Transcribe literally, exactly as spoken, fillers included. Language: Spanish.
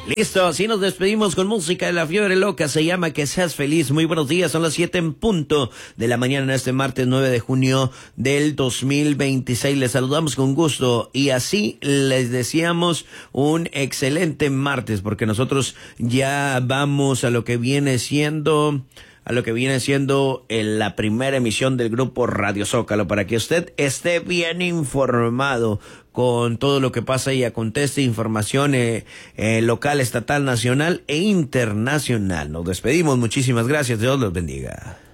Listo, así nos despedimos con música de La Fiebre Loca, se llama Que Seas Feliz. Muy buenos días, son las siete en punto de la mañana en este martes nueve de junio del dos mil veintiséis. Les saludamos con gusto y así les deseamos un excelente martes, porque nosotros ya vamos a lo que viene siendo... a lo que viene siendo en la primera emisión del grupo Radio Zócalo, para que usted esté bien informado con todo lo que pasa y acontece, información eh, eh, local, estatal, nacional e internacional. Nos despedimos, muchísimas gracias, Dios los bendiga.